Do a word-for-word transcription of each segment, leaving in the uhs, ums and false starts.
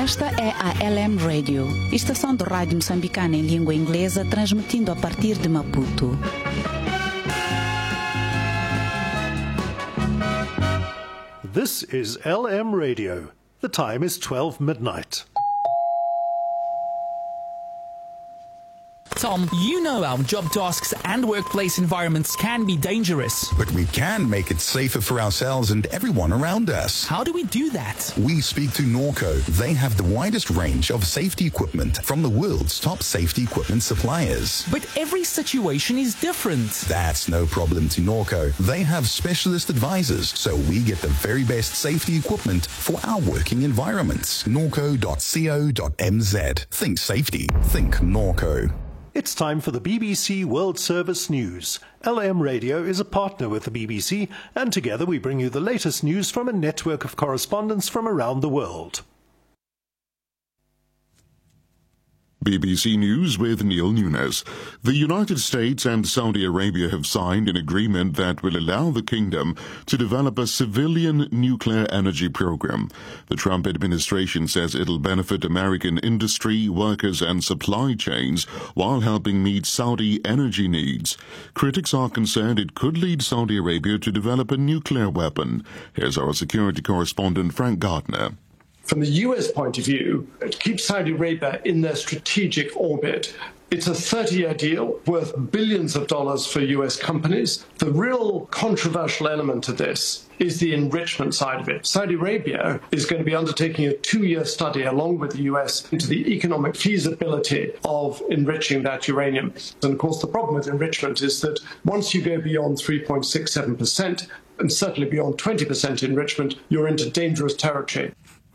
Esta é a L M Radio, estação de rádio moçambicana em língua inglesa, transmitindo a partir de Maputo. This is L M Radio. The time is twelve midnight. Tom, you know our job tasks and workplace environments can be dangerous. But we can make it safer for ourselves and everyone around us. How do we do that? We speak to Norco. They have the widest range of safety equipment from the world's top safety equipment suppliers. But every situation is different. That's no problem to Norco. They have specialist advisors, so we get the very best safety equipment for our working environments. norco dot co dot m z. Think safety. Think Norco. It's time for the B B C World Service News. L M Radio is a partner with the B B C, and together we bring you the latest news from a network of correspondents from around the world. B B C News with Neil Nunes. The United States and Saudi Arabia have signed an agreement that will allow the kingdom to develop a civilian nuclear energy program. The Trump administration says it'll benefit American industry, workers and supply chains while helping meet Saudi energy needs. Critics are concerned it could lead Saudi Arabia to develop a nuclear weapon. Here's our security correspondent Frank Gardner. From the U S point of view, it keeps Saudi Arabia in their strategic orbit. It's a thirty-year deal worth billions of dollars for U S companies. The real controversial element to this is the enrichment side of it. Saudi Arabia is going to be undertaking a two-year study along with the U S into the economic feasibility of enriching that uranium. And of course, the problem with enrichment is that once you go beyond three point six seven percent, and certainly beyond twenty percent enrichment, you're into dangerous territory.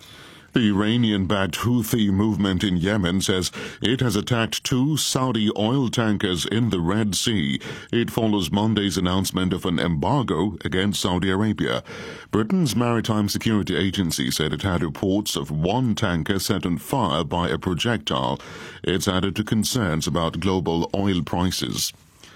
The Iranian-backed Houthi movement in Yemen says it has attacked two Saudi oil tankers in the Red Sea. It follows Monday's announcement of an embargo against Saudi Arabia. Britain's Maritime Security Agency said it had reports of one tanker set on fire by a projectile. It's added to concerns about global oil prices.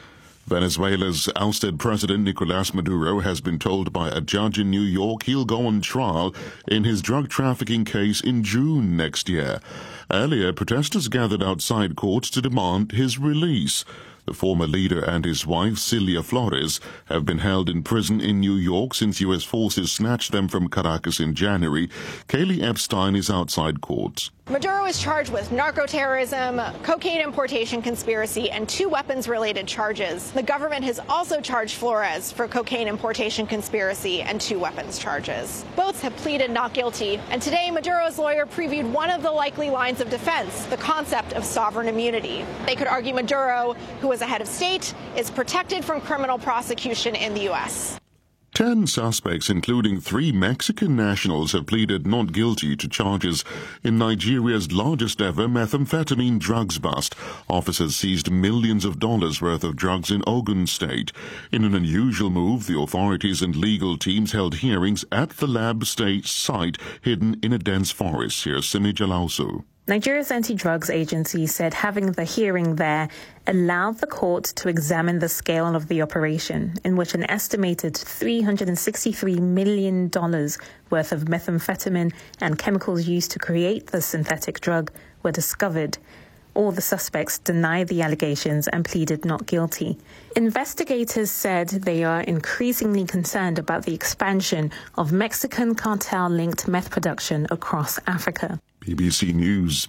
Venezuela's ousted president Nicolas Maduro has been told by a judge in New York he'll go on trial in his drug trafficking case in June next year. Earlier, protesters gathered outside court to demand his release. The former leader and his wife, Cilia Flores, have been held in prison in New York since U S forces snatched them from Caracas in January. Kaylee Epstein is outside court. Maduro is charged with narco-terrorism, cocaine importation conspiracy, and two weapons-related charges. The government has also charged Flores for cocaine importation conspiracy and two weapons charges. Both have pleaded not guilty, and today Maduro's lawyer previewed one of the likely lines of defense, the concept of sovereign immunity. They could argue Maduro, who is a head of state, is protected from criminal prosecution in the U S. Ten suspects, including three Mexican nationals, have pleaded not guilty to charges in Nigeria's largest-ever methamphetamine drugs bust. Officers seized millions of dollars worth of drugs in Ogun State. In an unusual move, the authorities and legal teams held hearings at the lab state site hidden in a dense forest. Here's Simi Jalausu. Nigeria's anti-drugs agency said having the hearing there allowed the court to examine the scale of the operation, in which an estimated three hundred sixty-three million dollars worth of methamphetamine and chemicals used to create the synthetic drug were discovered. All the suspects denied the allegations and pleaded not guilty. Investigators said they are increasingly concerned about the expansion of Mexican cartel-linked meth production across Africa. B B C News.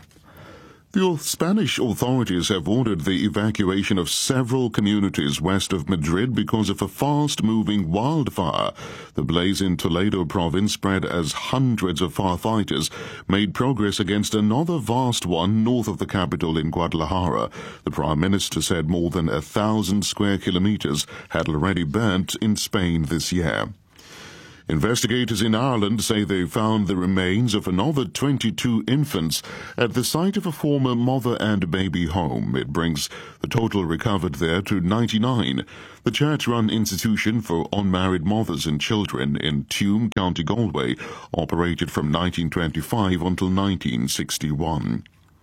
The Spanish authorities have ordered the evacuation of several communities west of Madrid because of a fast-moving wildfire. The blaze in Toledo province spread as hundreds of firefighters made progress against another vast one north of the capital in Guadalajara. The Prime Minister said more than a thousand square kilometers had already burnt in Spain this year. Investigators in Ireland say they found the remains of another twenty-two infants at the site of a former mother and baby home. It brings the total recovered there to ninety-nine. The church-run institution for unmarried mothers and children in Tuam, County Galway, operated from nineteen twenty-five until nineteen sixty-one.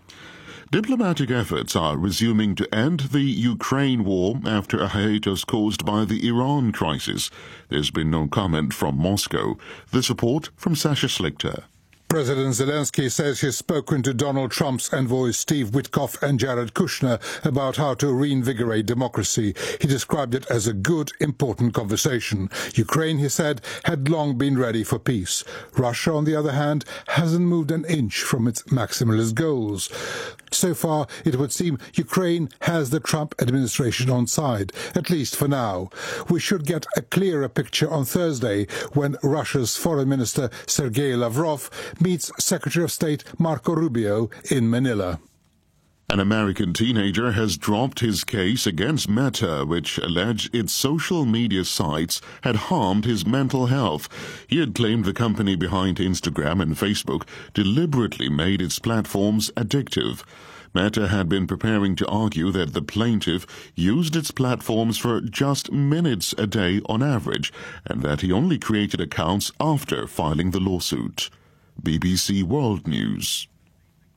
Diplomatic efforts are resuming to end the Ukraine war after a hiatus caused by the Iran crisis. There's been no comment from Moscow. This report from Sasha Slichter. President Zelensky says he's spoken to Donald Trump's envoys Steve Witkoff and Jared Kushner about how to reinvigorate democracy. He described it as a good, important conversation. Ukraine, he said, had long been ready for peace. Russia, on the other hand, hasn't moved an inch from its maximalist goals. So far, it would seem Ukraine has the Trump administration on side, at least for now. We should get a clearer picture on Thursday when Russia's Foreign Minister Sergei Lavrov meets Secretary of State Marco Rubio in Manila. An American teenager has dropped his case against Meta, which alleged its social media sites had harmed his mental health. He had claimed the company behind Instagram and Facebook deliberately made its platforms addictive. Meta had been preparing to argue that the plaintiff used its platforms for just minutes a day on average, and that he only created accounts after filing the lawsuit. B B C World News.